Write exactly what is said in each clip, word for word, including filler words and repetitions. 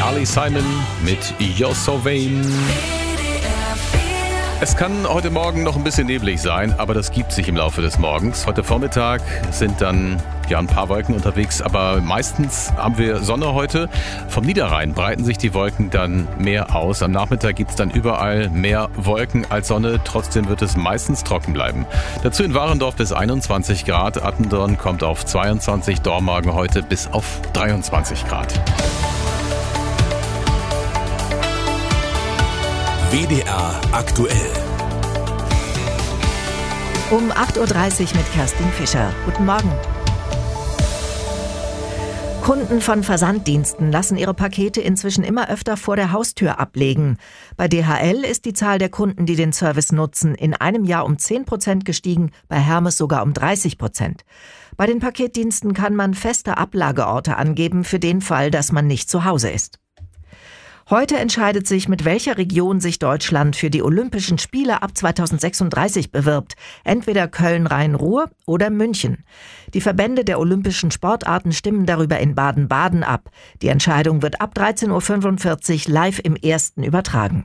Carly Simon mit You're So Vain. Es kann heute Morgen noch ein bisschen neblig sein, aber das gibt sich im Laufe des Morgens. Heute Vormittag sind dann ja ein paar Wolken unterwegs, aber meistens haben wir Sonne heute. Vom Niederrhein breiten sich die Wolken dann mehr aus. Am Nachmittag gibt es dann überall mehr Wolken als Sonne. Trotzdem wird es meistens trocken bleiben. Dazu in Warendorf bis einundzwanzig Grad. Attendorn kommt auf zweiundzwanzig, Dormagen heute bis auf dreiundzwanzig Grad. W D R aktuell. Um acht Uhr dreißig mit Kerstin Fischer. Guten Morgen. Kunden von Versanddiensten lassen ihre Pakete inzwischen immer öfter vor der Haustür ablegen. Bei D H L ist die Zahl der Kunden, die den Service nutzen, in einem Jahr um zehn Prozent gestiegen, bei Hermes sogar um dreißig Prozent. Bei den Paketdiensten kann man feste Ablageorte angeben für den Fall, dass man nicht zu Hause ist. Heute entscheidet sich, mit welcher Region sich Deutschland für die Olympischen Spiele ab zweitausendsechsunddreißig bewirbt. Entweder Köln-Rhein-Ruhr oder München. Die Verbände der olympischen Sportarten stimmen darüber in Baden-Baden ab. Die Entscheidung wird ab dreizehn Uhr fünfundvierzig live im Ersten übertragen.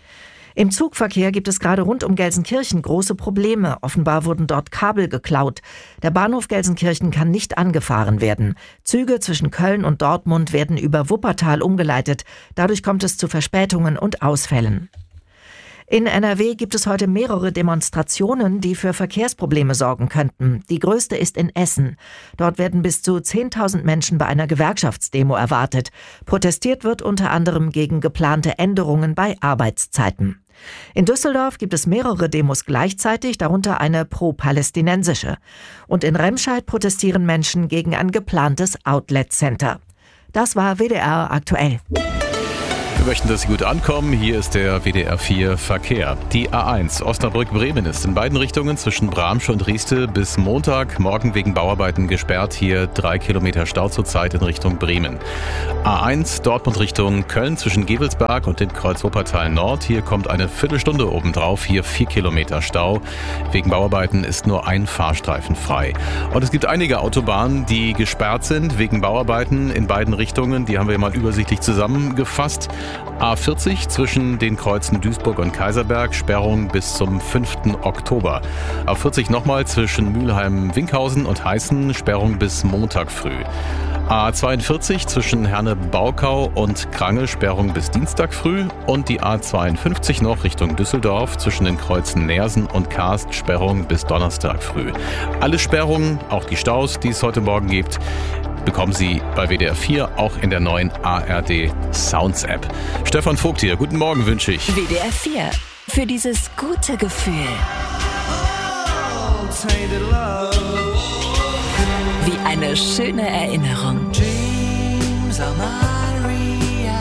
Im Zugverkehr gibt es gerade rund um Gelsenkirchen große Probleme. Offenbar wurden dort Kabel geklaut. Der Bahnhof Gelsenkirchen kann nicht angefahren werden. Züge zwischen Köln und Dortmund werden über Wuppertal umgeleitet. Dadurch kommt es zu Verspätungen und Ausfällen. In N R W gibt es heute mehrere Demonstrationen, die für Verkehrsprobleme sorgen könnten. Die größte ist in Essen. Dort werden bis zu zehntausend Menschen bei einer Gewerkschaftsdemo erwartet. Protestiert wird unter anderem gegen geplante Änderungen bei Arbeitszeiten. In Düsseldorf gibt es mehrere Demos gleichzeitig, darunter eine pro-palästinensische. Und in Remscheid protestieren Menschen gegen ein geplantes Outlet-Center. Das war W D R aktuell. Wir möchten, dass Sie gut ankommen. Hier ist der W D R vier Verkehr. Die A eins Osnabrück-Bremen ist in beiden Richtungen zwischen Bramsche und Rieste bis Montag morgen wegen Bauarbeiten gesperrt. Hier drei Kilometer Stau zurzeit in Richtung Bremen. A eins Dortmund Richtung Köln zwischen Gevelsberg und dem Kreuz Wuppertal Nord. Hier kommt eine Viertelstunde obendrauf. Hier vier Kilometer Stau. Wegen Bauarbeiten ist nur ein Fahrstreifen frei. Und es gibt einige Autobahnen, die gesperrt sind wegen Bauarbeiten in beiden Richtungen. Die haben wir mal übersichtlich zusammengefasst. A vierzig zwischen den Kreuzen Duisburg und Kaiserberg, Sperrung bis zum fünften Oktober. A vierzig nochmal zwischen Mülheim-Winkhausen und Heißen, Sperrung bis Montag früh. A zweiundvierzig zwischen Herne-Baukau und Krangel, Sperrung bis Dienstag früh. Und die A zweiundfünfzig noch Richtung Düsseldorf zwischen den Kreuzen Neersen und Karst, Sperrung bis Donnerstag früh. Alle Sperrungen, auch die Staus, die es heute Morgen gibt, bekommen Sie bei W D R vier, auch in der neuen A R D Sounds App. Stefan Vogt hier, guten Morgen wünsche ich. W D R vier, für dieses gute Gefühl. Wie eine schöne Erinnerung.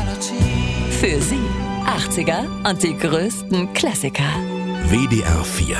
Für Sie, achtziger und die größten Klassiker. W D R vier